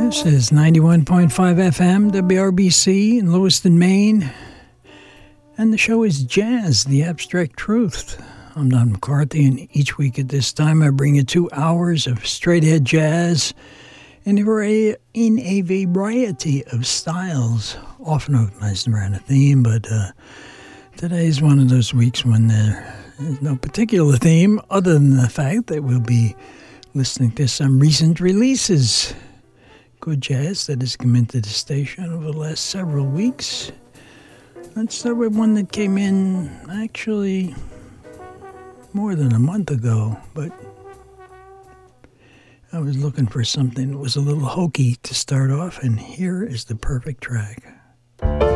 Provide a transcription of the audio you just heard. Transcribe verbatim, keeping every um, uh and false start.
This is ninety-one point five F M, W R B C in Lewiston, Maine. And the show is Jazz, the Abstract Truth. I'm Don McCarthy, and each week at this time I bring you two hours of straight-ahead jazz in a, vari- in a variety of styles, often organized around a theme, but uh, today is one of those weeks when there is no particular theme other than the fact that we'll be listening to some recent releases. Good jazz that has come into the station over the last several weeks. Let's start with one that came in actually more than a month ago, but I was looking for something that was a little hokey to start off, and here is the perfect track.